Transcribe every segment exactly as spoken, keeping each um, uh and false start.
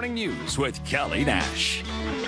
Morning News with Kelly Nash.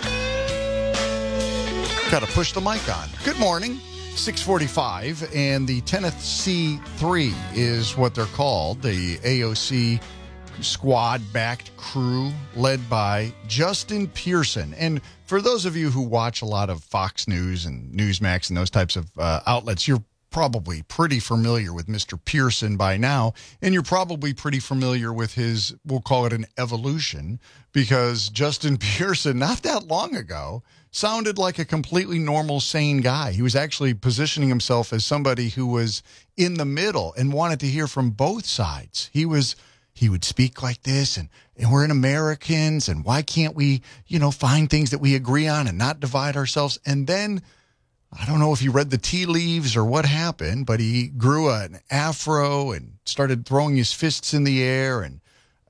Got to push the mic on. Good morning. six forty-five, and the Tennessee Three is what they're called. The A O C squad-backed crew led by Justin Pearson. And for those of you who watch a lot of Fox News and Newsmax and those types of uh, outlets, you're probably pretty familiar with Mister Pearson by now, and you're probably pretty familiar with his, we'll call it an evolution, because Justin Pearson, not that long ago, sounded like a completely normal, sane guy. He was actually positioning himself as somebody who was in the middle and wanted to hear from both sides. He was, he would speak like this, and, and we're in Americans, and why can't we, you know, find things that we agree on and not divide ourselves? And then, I don't know if he read the tea leaves or what happened, but he grew an afro and started throwing his fists in the air, and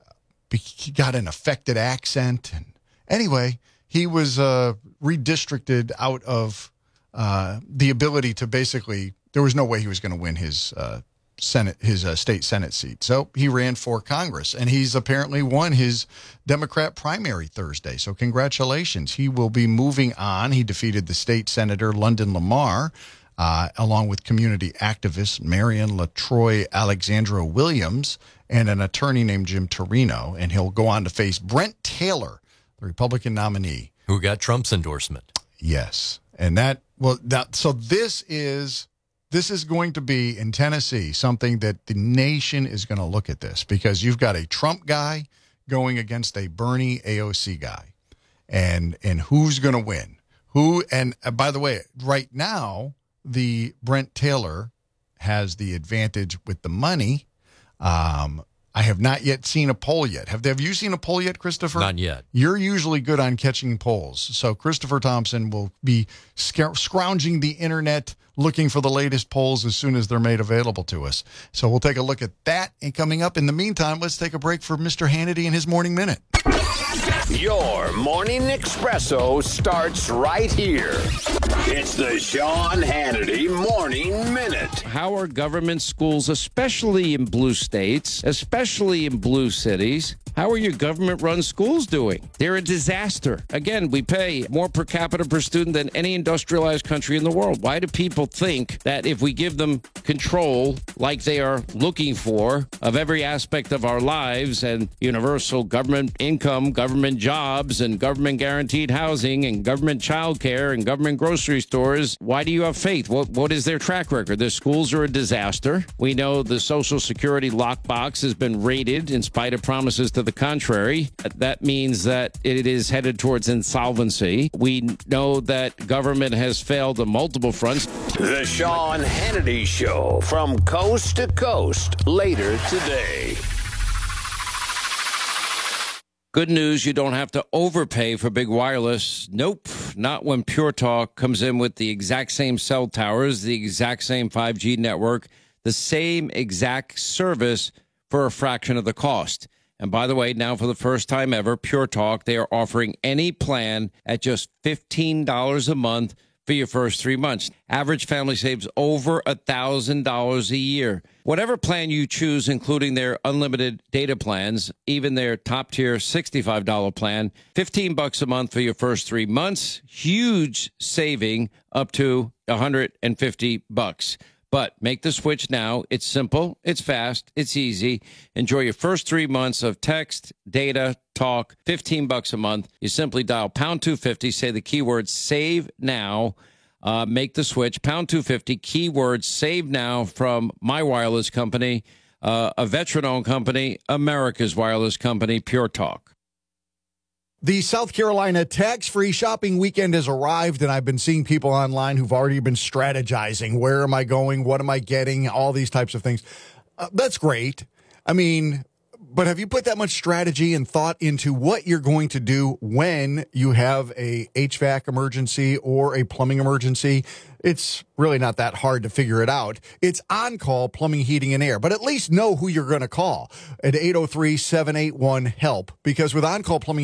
he got an affected accent. And anyway, he was uh, redistricted out of uh, the ability to basically, there was no way he was going to win his uh, Senate, his uh, state Senate seat. So he ran for Congress, and he's apparently won his Democrat primary Thursday. So congratulations. He will be moving on. He defeated the state senator, London Lamar, uh, along with community activist Marion LaTroy Alexandra Williams and an attorney named Jim Torino. And he'll go on to face Brent Taylor, the Republican nominee. Who got Trump's endorsement. Yes. And that, well, that, so this is... This is going to be, in Tennessee, something that the nation is going to look at this, because you've got a Trump guy going against a Bernie A O C guy. And and who's going to win? Who? And uh, by the way, right now, the Brent Taylor has the advantage with the money. Um, I have not yet seen a poll yet. Have, have you seen a poll yet, Christopher? Not yet. You're usually good on catching polls. So Christopher Thompson will be sc- scrounging the internet looking for the latest polls as soon as they're made available to us. So we'll take a look at that. And coming up in the meantime, let's take a break for Mister Hannity and his Morning Minute. Your Morning Espresso starts right here. It's the Sean Hannity Morning Minute. How are government schools, especially in blue states, especially in blue cities, how are your government-run schools doing? They're a disaster. Again, we pay more per capita per student than any industrialized country in the world. Why do people think that if we give them control, like they are looking for, of every aspect of our lives, and universal government income, government jobs, and government guaranteed housing, and government child care, and government grocery stores, why do you have faith? What What is their track record? Their schools are a disaster. We know the Social Security lockbox has been raided in spite of promises to the contrary. That means that it is headed towards insolvency. We know that government has failed on multiple fronts. The Sean Hannity Show, from coast to coast, later today. Good news, you don't have to overpay for big wireless. Nope, not when Pure Talk comes in with the exact same cell towers, the exact same five G network, the same exact service for a fraction of the cost. And by the way, now for the first time ever, Pure Talk, they are offering any plan at just fifteen dollars a month for your first three months. Average family saves over one thousand dollars a year. Whatever plan you choose, including their unlimited data plans, even their top-tier sixty-five dollars plan, fifteen bucks a month for your first three months. Huge saving, up to one hundred fifty bucks. But make the switch now. It's simple, it's fast, it's easy. Enjoy your first three months of text, data, talk, fifteen bucks a month. You simply dial pound two fifty, say the keyword save now, uh, make the switch, pound two fifty, keyword save now from my wireless company, uh, a veteran-owned company, America's wireless company, Pure Talk. The South Carolina tax-free shopping weekend has arrived, and I've been seeing people online who've already been strategizing. Where am I going? What am I getting? All these types of things. Uh, that's great. I mean, but have you put that much strategy and thought into what you're going to do when you have a H V A C emergency or a plumbing emergency? It's really not that hard to figure it out. It's On-Call Plumbing, Heating, and Air. But at least know who you're going to call at eight oh three, seven eight one, HELP. Because with On-Call Plumbing,